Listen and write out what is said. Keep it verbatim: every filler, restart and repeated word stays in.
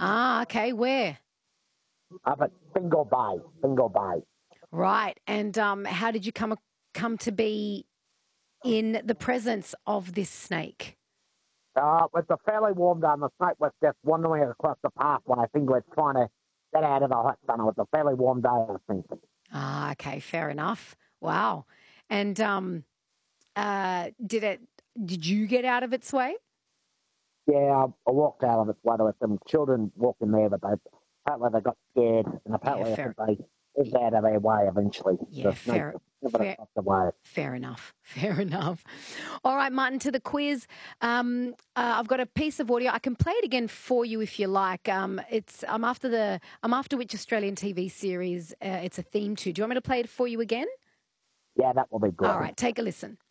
Ah, okay. Where? Up at Bingo Bay. Bingo Bay. Right. And um, how did you come a- come to be in the presence of this snake? Uh, it was a fairly warm day, and the snake was just wandering across the pathway. I think it was trying to get out of the hot sun. It was a fairly warm day, I think. Ah, okay. Fair enough. Wow. And um, uh, did it? Did you get out of its way? Yeah, I, I walked out of its way. There were some children walking there, but they apparently they got scared, and Yeah. apparently I Fair. think they moved out of their way eventually. Yeah. The snake Fair. was never Fair. across the way. Fair enough. Fair enough. All right, Martin, to the quiz. Um, uh, I've got a piece of audio. I can play it again for you if you like. Um, it's I'm after the I'm after which Australian T V series uh, it's a theme to. Do you want me to play it for you again? Yeah, that will be All great. right, take a listen.